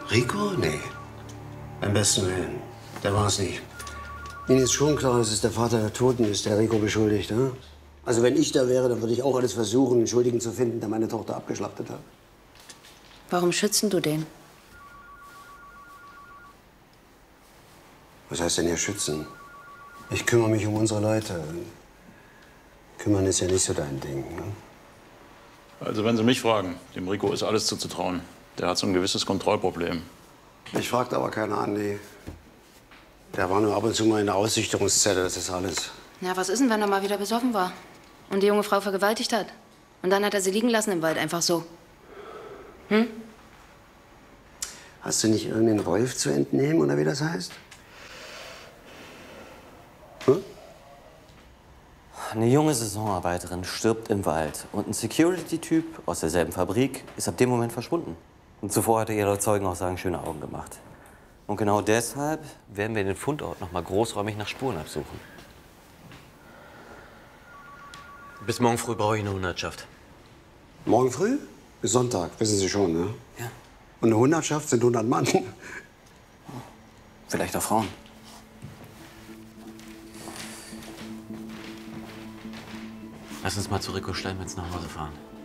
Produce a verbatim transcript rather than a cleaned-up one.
Rico? Nee. Beim besten Willen. Der war es nicht. Ihnen ist schon klar, dass es der Vater der Toten ist, der Rico beschuldigt, ne? Also wenn ich da wäre, dann würde ich auch alles versuchen, einen Schuldigen zu finden, der meine Tochter abgeschlachtet hat. Warum schützen du den? Was heißt denn hier schützen? Ich kümmere mich um unsere Leute. Kümmern ist ja nicht so dein Ding, ne? Also wenn Sie mich fragen, dem Rico ist alles zuzutrauen. Der hat so ein gewisses Kontrollproblem. Ich fragte aber keiner an, nee. Der war nur ab und zu mal in der Aussichterungszelle, das ist alles. Ja, was ist denn, wenn er mal wieder besoffen war und die junge Frau vergewaltigt hat? Und dann hat er sie liegen lassen im Wald, einfach so. Hm? Hast du nicht irgendeinen Wolf zu entnehmen, oder wie das heißt? Hm? Eine junge Saisonarbeiterin stirbt im Wald und ein Security-Typ aus derselben Fabrik ist ab dem Moment verschwunden. Und zuvor hatte ihre Zeugenaussagen schöne Augen gemacht. Und genau deshalb werden wir den Fundort noch mal großräumig nach Spuren absuchen. Bis morgen früh brauche ich eine Hundertschaft. Morgen früh? Bis Sonntag, wissen Sie schon, ne? Ja. Und eine Hundertschaft sind hundert Mann. Vielleicht auch Frauen. Lass uns mal zu Rico Steinmetz nach Hause fahren.